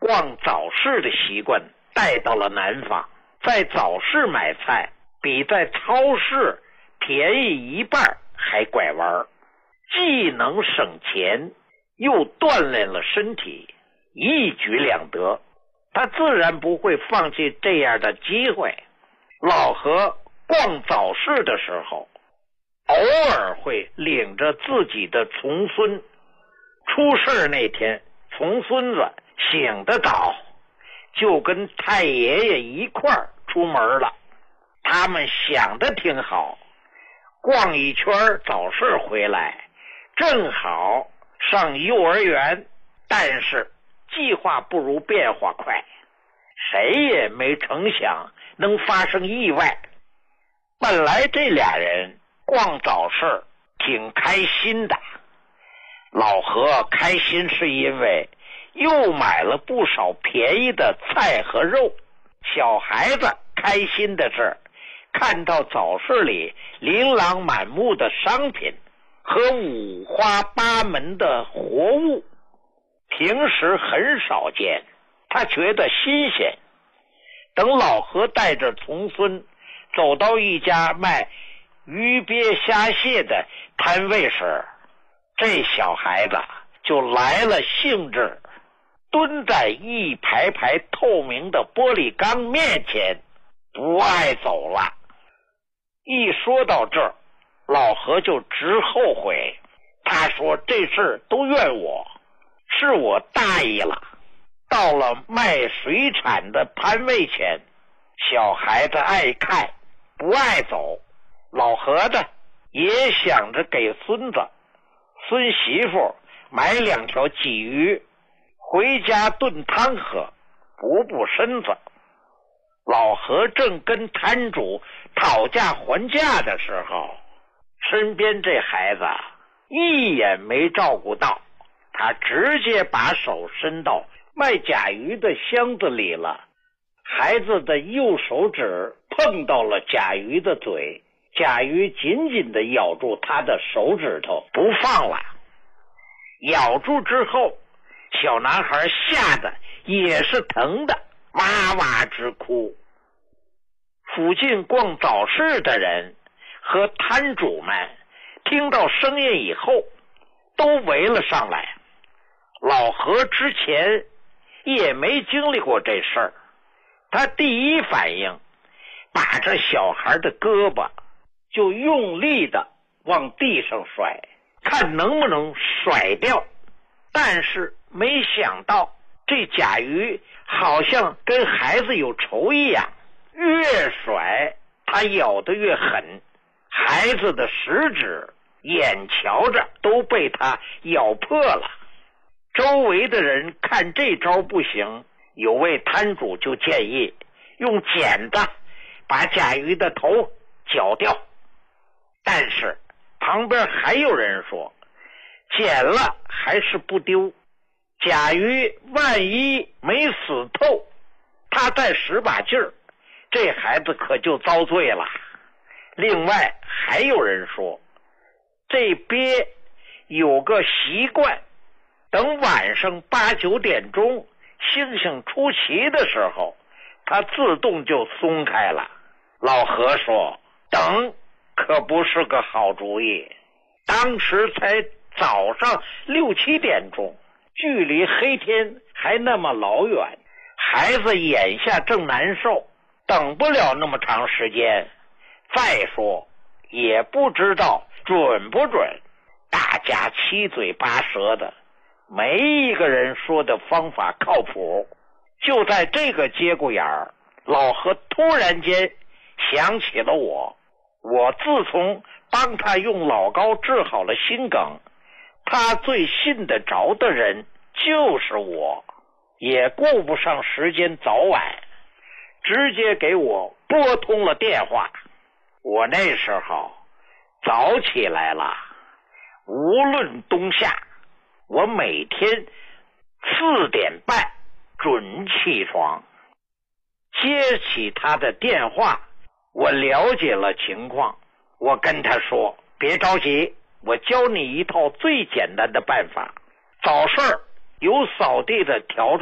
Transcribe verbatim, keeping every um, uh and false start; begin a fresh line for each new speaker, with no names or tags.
逛早市的习惯带到了南方，在早市买菜比在超市便宜一半还拐弯，既能省钱又锻炼了身体，一举两得。他自然不会放弃这样的机会。老何逛早市的时候，偶尔会领着自己的重孙。出事那天，重孙子醒得早，就跟太爷爷一块儿出门了。他们想得挺好，逛一圈早市回来，正好上幼儿园。但是计划不如变化快，谁也没成想能发生意外。本来这俩人逛早市挺开心的，老何开心是因为又买了不少便宜的菜和肉，小孩子开心的是看到早市里琳琅满目的商品和五花八门的活物，平时很少见，他觉得新鲜。等老何带着重孙走到一家卖鱼鳖虾蟹的摊位时，这小孩子就来了兴致，蹲在一排排透明的玻璃缸面前，不爱走了。一说到这儿，老何就直后悔，他说这事都怨我，是我大意了。到了卖水产的摊位前，小孩子爱看不爱走，老何的也想着给孙子孙媳妇买两条鲫鱼回家炖汤喝，补补身子。老何正跟摊主讨价还价的时候，身边这孩子一眼没照顾到，他直接把手伸到卖甲鱼的箱子里了。孩子的右手指碰到了甲鱼的嘴，甲鱼紧紧地咬住他的手指头不放了。咬住之后，小男孩吓得也是疼的哇哇直哭。附近逛早市的人和摊主们听到声音以后都围了上来。老何之前也没经历过这事儿，他第一反应把这小孩的胳膊就用力的往地上甩，看能不能甩掉。但是没想到这甲鱼好像跟孩子有仇一样，越甩它咬得越狠，孩子的食指眼瞧着都被它咬破了。周围的人看这招不行，有位摊主就建议用剪子把甲鱼的头绞掉。但是旁边还有人说，剪了还是不丢，甲鱼万一没死透，他再使把劲儿，这孩子可就遭罪了。另外还有人说，这鳖有个习惯，等晚上八九点钟星星出奇的时候，它自动就松开了。老何说，等可不是个好主意，当时才早上六七点钟，距离黑天还那么老远，孩子眼下正难受，等不了那么长时间。再说也不知道准不准，大家七嘴八舌的，没一个人说的方法靠谱。就在这个节骨眼儿，老何突然间想起了我。我自从帮他用老膏治好了心梗，他最信得着的人就是我，也顾不上时间早晚，直接给我拨通了电话。我那时候早起来了，无论冬夏，我每天四点半准起床。接起他的电话，我了解了情况，我跟他说，别着急，我教你一套最简单的办法。早市有扫地的笤帚